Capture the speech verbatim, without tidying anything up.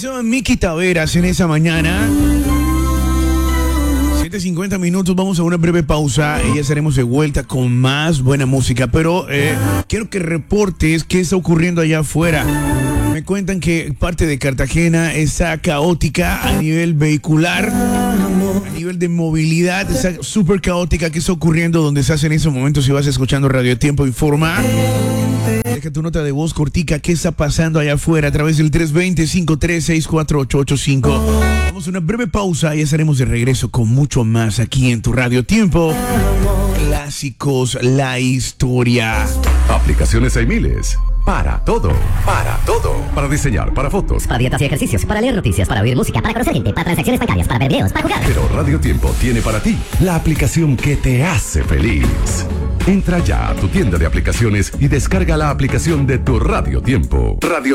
Se llama Miki Taveras en esa mañana. siete cincuenta minutos, vamos a una breve pausa y ya estaremos de vuelta con más buena música. Pero eh, quiero que reportes qué está ocurriendo allá afuera. Me cuentan que parte de Cartagena está caótica a nivel vehicular, a nivel de movilidad, está súper caótica. ¿Qué está ocurriendo donde estás en ese momento? Si vas escuchando Radio Tiempo, informa. Deja tu nota de voz cortica. ¿Qué está pasando allá afuera? A través del tres dos cero, cinco tres seis, cuatro ocho ocho cinco. Vamos a una breve pausa y estaremos de regreso con mucho más aquí en tu Radio Tiempo. Clásicos, la historia. Aplicaciones hay miles. Para todo, para todo. Para diseñar, para fotos, para dietas y ejercicios, para leer noticias, para oír música, para conocer gente, para transacciones bancarias, para ver videos, para jugar. Pero Radio Tiempo tiene para ti la aplicación que te hace feliz. Entra ya a tu tienda de aplicaciones y descarga la aplicación de tu Radio Tiempo. Radio